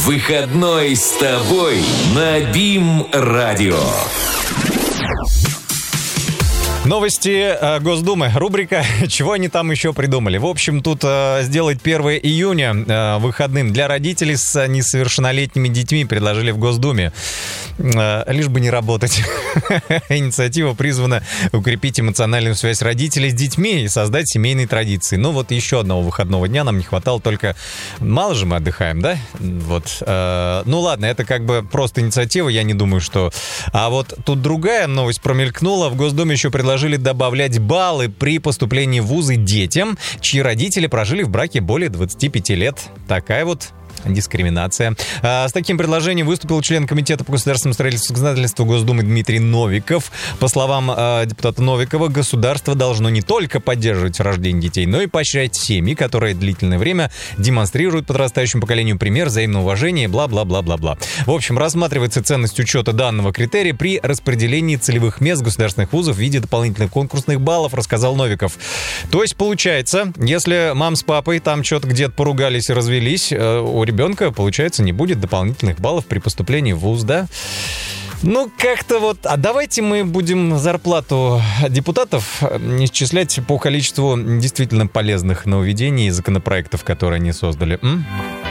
Выходной с тобой на БИМ-радио. Новости Госдумы. Рубрика «Чего они там еще придумали?». В общем, тут сделать 1 июня выходным для родителей с несовершеннолетними детьми предложили в Госдуме. Лишь бы не работать. Инициатива призвана укрепить эмоциональную связь родителей с детьми и создать семейные традиции. Ну вот еще одного выходного дня нам не хватало, только мало же мы отдыхаем, да? Вот. Ну ладно, это как бы просто инициатива, я не думаю, что... А вот тут другая новость промелькнула. В Госдуме еще предложили добавлять баллы при поступлении в вузы детям, чьи родители прожили в браке более 25 лет. Такая вот дискриминация. С таким предложением выступил член Комитета по государственному строительству и законодательству Госдумы Дмитрий Новиков. По словам депутата Новикова, государство должно не только поддерживать рождение детей, но и поощрять семьи, которые длительное время демонстрируют подрастающему поколению пример взаимного уважения, бла-бла-бла-бла-бла. В общем, рассматривается ценность учета данного критерия при распределении целевых мест государственных вузов в виде дополнительных конкурсных баллов, рассказал Новиков. То есть, получается, если мама с папой там что-то где-то поругались и развелись, у ребенка, получается, не будет дополнительных баллов при поступлении в вуз, да? Ну, как-то вот... А давайте мы будем зарплату депутатов исчислять по количеству действительно полезных нововведений и законопроектов, которые они создали.